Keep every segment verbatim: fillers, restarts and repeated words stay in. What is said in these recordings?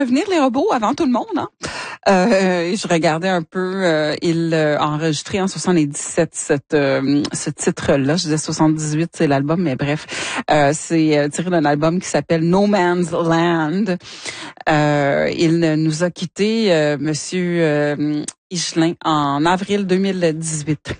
Venir les robots avant tout le monde, hein? Euh, je regardais un peu, euh, il a enregistré en soixante-dix-sept cette, euh, ce titre-là. Je disais soixante-dix-huit, c'est l'album, mais bref, euh, c'est euh, tiré d'un album qui s'appelle No Man's Land. Euh, il nous a quitté, euh, Monsieur euh, Hichelin, en avril deux mille dix-huit.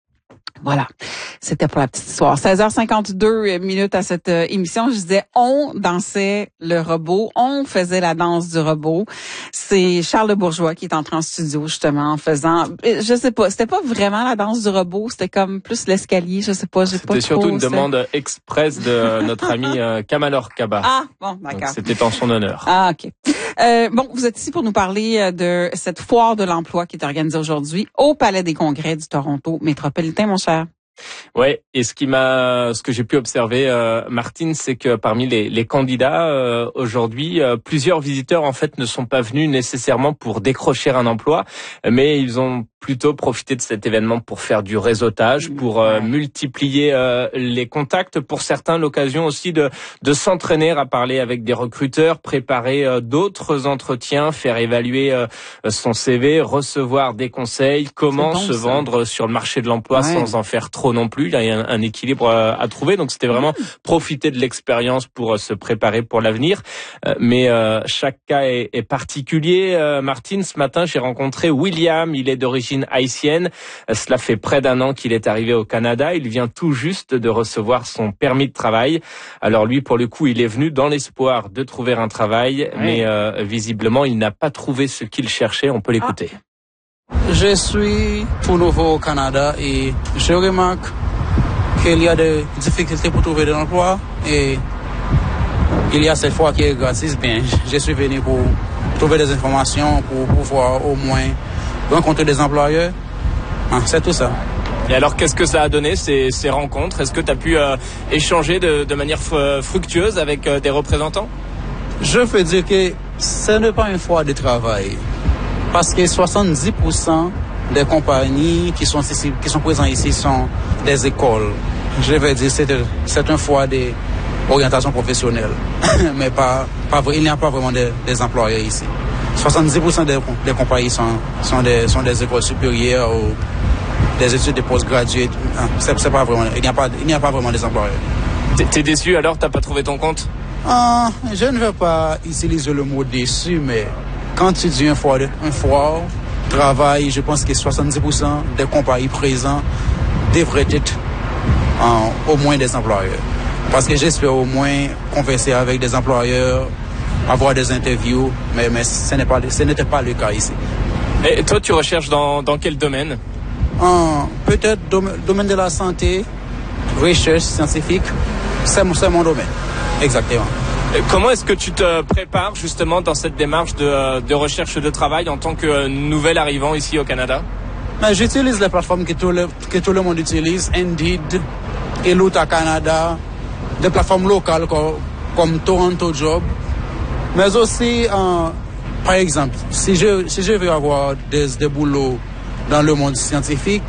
Voilà, c'était pour la petite histoire. seize heures cinquante-deux minutes à cette euh, émission. Je disais, on dansait le robot, on faisait la danse du robot. C'est Charles Bourgeois qui est entré en studio justement en faisant, je sais pas, c'était pas vraiment la danse du robot, c'était comme plus l'escalier, je sais pas, j'ai pas trop. C'était surtout une demande express de notre ami euh, Kamalor Kaba. Ah, bon, d'accord. C'était en son honneur. Ah, OK. Euh, bon, vous êtes ici pour nous parler de cette foire de l'emploi qui est organisée aujourd'hui au Palais des Congrès du Toronto métropolitain, mon cher. Ouais, et ce qui m'a, ce que j'ai pu observer, euh, Martine, c'est que parmi les, les candidats euh, aujourd'hui, euh, plusieurs visiteurs en fait ne sont pas venus nécessairement pour décrocher un emploi, mais ils ont plutôt profité de cet événement pour faire du réseautage, pour euh, multiplier euh, les contacts. Pour certains, l'occasion aussi de de s'entraîner à parler avec des recruteurs, préparer euh, d'autres entretiens, faire évaluer euh, son C V, recevoir des conseils, comment bon, se ça. vendre sur le marché de l'emploi ouais. sans en faire trop non plus. Il y a un, un équilibre à, à trouver. Donc c'était vraiment mmh. profiter de l'expérience pour euh, se préparer pour l'avenir. Euh, mais euh, chaque cas est, est particulier. Euh, Martine, ce matin, j'ai rencontré William. Il est d'origine haïtienne. Cela fait près d'un an qu'il est arrivé au Canada. Il vient tout juste de recevoir son permis de travail. Alors lui, pour le coup, il est venu dans l'espoir de trouver un travail, oui. mais euh, visiblement, il n'a pas trouvé ce qu'il cherchait. On peut l'écouter. Ah. Je suis tout nouveau au Canada et je remarque qu'il y a des difficultés pour trouver de l'emploi et il y a cette fois qui est gratis. Bien, je suis venu pour trouver des informations, pour pouvoir au moins rencontrer des employeurs. Ah, c'est tout ça. Et alors, qu'est-ce que ça a donné, ces, ces rencontres? Est-ce que tu as pu euh, échanger de, de manière fructueuse avec euh, des représentants? Je peux dire que ce n'est pas une foire de travail. Parce que soixante-dix pour cent des compagnies qui sont ici, qui sont présentes ici sont des écoles. Je vais dire que c'est, c'est une foire d'orientation professionnelle. Mais pas, pas, il n'y a pas vraiment de, des employeurs ici. soixante-dix pour cent des, des compagnies sont, sont, des, sont des écoles supérieures ou des études de post-graduate. C'est, c'est pas vraiment, il n'y a pas, il n'y a pas vraiment des employeurs. T'es, t'es déçu alors? T'as pas trouvé ton compte? Ah, je ne veux pas utiliser le mot déçu, mais quand tu dis un foire, un foire, travail, je pense que soixante-dix pour cent des compagnies présentes devraient être en, au moins des employeurs. Parce que j'espère au moins converser avec des employeurs, avoir des interviews, mais, mais ce, n'est pas, ce n'était pas le cas ici. Et toi, tu recherches dans, dans quel domaine? euh, Peut-être domaine, domaine de la santé, recherche scientifique, c'est mon, c'est mon domaine, exactement. Et comment est-ce que tu te prépares justement dans cette démarche de, de recherche de travail en tant que nouvel arrivant ici au Canada? Mais j'utilise les plateformes que tout le, que tout le monde utilise, Indeed, Eluta Canada, des plateformes locales comme, comme Toronto Job. Mais aussi, euh, par exemple, si je, si je veux avoir des, des boulots dans le monde scientifique,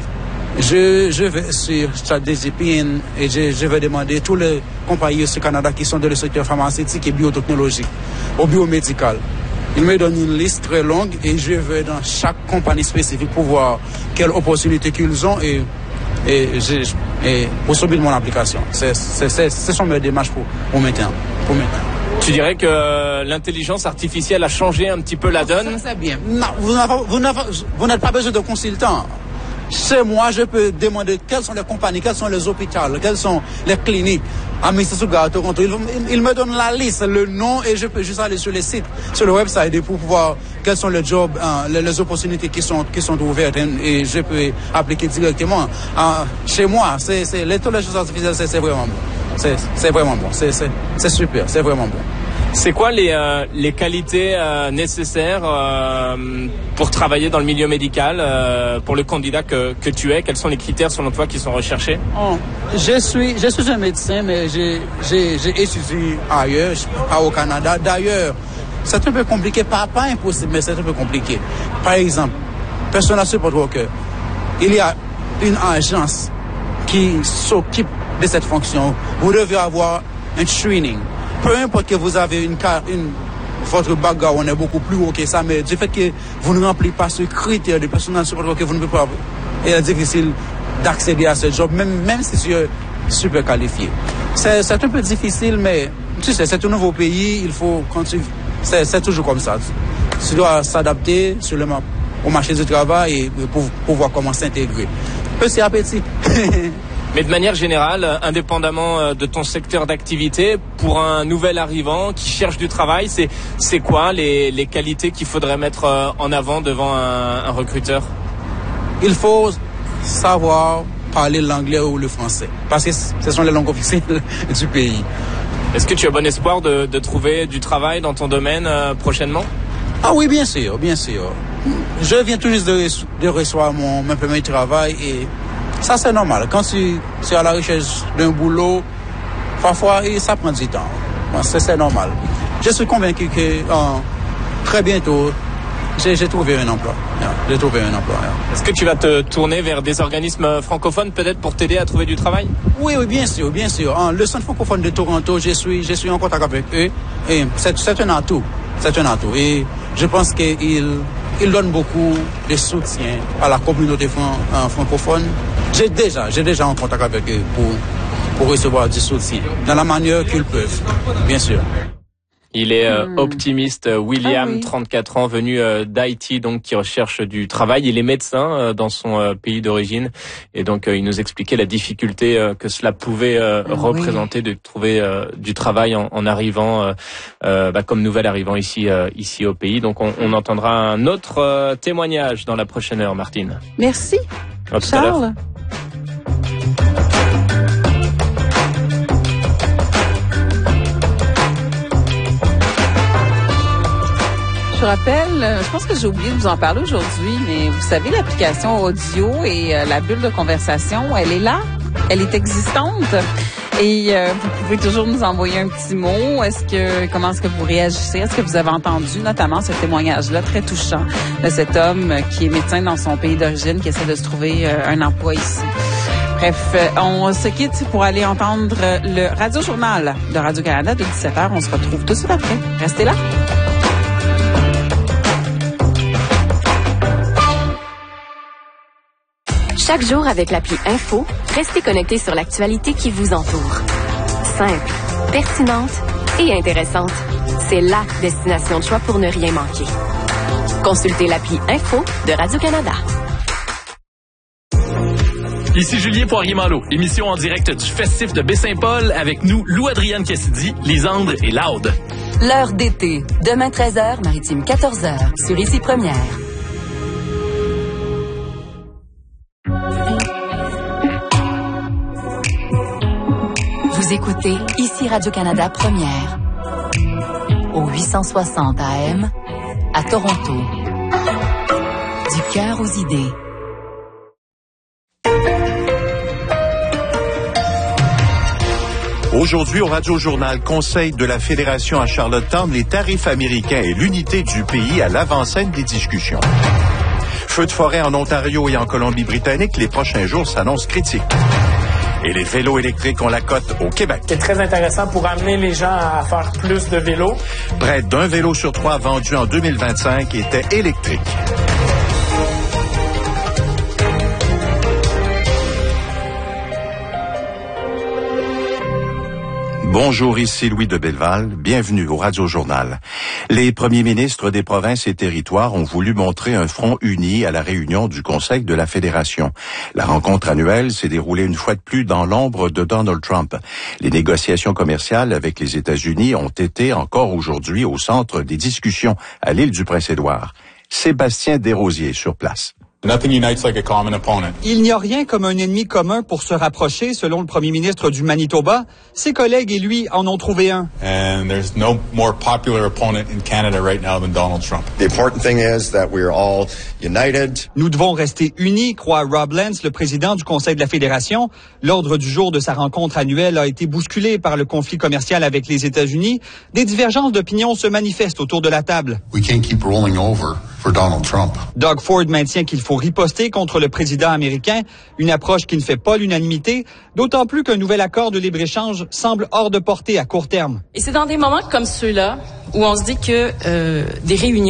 je, je vais sur ChatGPT et je, je vais demander tous les compagnies au Canada qui sont dans le secteur pharmaceutique et biotechnologique ou biomédical. Ils me donnent une liste très longue et je vais dans chaque compagnie spécifique pour voir quelles opportunités qu'ils ont et, et, je, et pour subir mon application. C'est, c'est, c'est, ce sont mes démarches pour, pour maintenant. Pour maintenant. Tu dirais que l'intelligence artificielle a changé un petit peu la donne? Ça, c'est bien. Non, vous n'avez, vous n'avez, vous n'êtes pas besoin de consultant. Chez moi, je peux demander quelles sont les compagnies, quels sont les hôpitaux, quelles sont les cliniques. À Mississauga, à Toronto, il, il me donne la liste, le nom, et je peux juste aller sur les sites, sur le website, pour voir quels sont les jobs, hein, les, les opportunités qui sont, qui sont ouvertes, et je peux appliquer directement. Hein, chez moi, c'est, c'est, l'intelligence artificielle, c'est, c'est vraiment bon. C'est, c'est vraiment bon. C'est, c'est, c'est super. C'est vraiment bon. C'est quoi les, euh, les qualités euh, nécessaires euh, pour travailler dans le milieu médical, euh, pour le candidat que, que tu es? Quels sont les critères selon toi qui sont recherchés? Oh, je suis je suis un médecin, mais j'ai, j'ai, j'ai étudié ailleurs, pas au Canada. D'ailleurs, c'est un peu compliqué, pas, pas impossible, mais c'est un peu compliqué. Par exemple, Personal Support Worker, il y a une agence qui s'occupe de cette fonction. Vous devez avoir un training. Peu importe que vous avez une, une, votre background est beaucoup plus haut que ça, mais du fait que vous ne remplissez pas ce critère de personnel support que vous ne pouvez pas, il est difficile d'accéder à ce job, même, même si tu es super qualifié. C'est, c'est un peu difficile, mais tu sais, c'est un nouveau pays, il faut continuer. C'est, c'est toujours comme ça. Tu dois s'adapter seulement au marché du travail et pour, pour voir comment s'intégrer. Petit à petit. Mais de manière générale, indépendamment de ton secteur d'activité, pour un nouvel arrivant qui cherche du travail, c'est, c'est quoi les, les qualités qu'il faudrait mettre en avant devant un, un recruteur? Il faut savoir parler l'anglais ou le français, parce que ce sont les langues officielles du pays. Est-ce que tu as bon espoir de, de trouver du travail dans ton domaine euh, prochainement? Ah oui, bien sûr, bien sûr. Je viens tout juste de, de recevoir mon, mon premier travail et ça c'est normal. Quand tu, tu es à la recherche d'un boulot, parfois ça prend du temps. C'est, c'est normal. Je suis convaincu que euh, très bientôt, J'ai, j'ai trouvé un emploi. Yeah, j'ai trouvé un emploi. Yeah. Est-ce que tu vas te tourner vers des organismes francophones peut-être pour t'aider à trouver du travail? Oui, oui, bien sûr, bien sûr. En, le Centre francophone de Toronto, je suis, je suis en contact avec eux et c'est, c'est un atout. C'est un atout. Et je pense qu'ils ils donnent beaucoup de soutien à la communauté fran, euh, francophone. J'ai déjà, j'ai déjà en contact avec eux pour, pour recevoir du soutien dans la manière qu'ils peuvent, bien sûr. Il est euh, hmm. optimiste, William, ah oui. trente-quatre ans, venu euh, d'Haïti, donc qui recherche du travail. Il est médecin euh, dans son euh, pays d'origine, et donc euh, il nous expliquait la difficulté euh, que cela pouvait euh, ah représenter oui. de trouver euh, du travail en, en arrivant, euh, euh, bah, comme nouvel arrivant ici, euh, ici au pays. Donc on, on entendra un autre euh, témoignage dans la prochaine heure, Martine. Merci, à tout Charles. À l'heure. Je rappelle, je pense que j'ai oublié de vous en parler aujourd'hui, mais vous savez, l'application audio et euh, la bulle de conversation, elle est là, elle est existante. Et euh, vous pouvez toujours nous envoyer un petit mot. Est-ce que comment est-ce que vous réagissez? Est-ce que vous avez entendu notamment ce témoignage-là très touchant de cet homme qui est médecin dans son pays d'origine, qui essaie de se trouver euh, un emploi ici? Bref, on se quitte pour aller entendre le Radio-Journal de Radio-Canada de dix-sept heures. On se retrouve tout de suite après. Restez là. Chaque jour avec l'appli Info, restez connectés sur l'actualité qui vous entoure. Simple, pertinente et intéressante. C'est la destination de choix pour ne rien manquer. Consultez l'appli Info de Radio-Canada. Ici Julien Poirier-Malo, émission en direct du Festif de Baie-Saint-Paul avec nous, Lou-Adrienne Cassidy, Lisandre et Laude. L'heure d'été, demain treize heures, Maritime quatorze heures, sur Ici Première. Vous écoutez Ici Radio-Canada Première, au huit cent soixante A M, à Toronto. Du cœur aux idées. Aujourd'hui, au Radio-Journal, conseil de la Fédération à Charlottetown, les tarifs américains et l'unité du pays à l'avant-scène des discussions. Feux de forêt en Ontario et en Colombie-Britannique, les prochains jours s'annoncent critiques. Et les vélos électriques ont la cote au Québec. C'est très intéressant pour amener les gens à faire plus de vélos. Près d'un vélo sur trois vendu en deux mille vingt-cinq était électrique. Bonjour, ici Louis de Belleval. Bienvenue au Radio-Journal. Les premiers ministres des provinces et territoires ont voulu montrer un front uni à la réunion du Conseil de la Fédération. La rencontre annuelle s'est déroulée une fois de plus dans l'ombre de Donald Trump. Les négociations commerciales avec les États-Unis ont été encore aujourd'hui au centre des discussions à l'île du Prince-Édouard. Sébastien Desrosiers sur place. Nothing unites like a common opponent. Il n'y a rien comme un ennemi commun pour se rapprocher, selon le premier ministre du Manitoba. Ses collègues et lui en ont trouvé un. And there's no more popular opponent in Canada right now than Donald Trump. The important thing is that we are all united. Nous devons rester unis, croit Rob Lance, le président du Conseil de la Fédération. L'ordre du jour de sa rencontre annuelle a été bousculé par le conflit commercial avec les États-Unis. Des divergences d'opinion se manifestent autour de la table. We can't keep rolling over for Donald Trump. Doug Ford maintient qu'il faut riposter contre le président américain, une approche qui ne fait pas l'unanimité, d'autant plus qu'un nouvel accord de libre-échange semble hors de portée à court terme. Et c'est dans des moments comme ceux-là où on se dit que euh, des réunions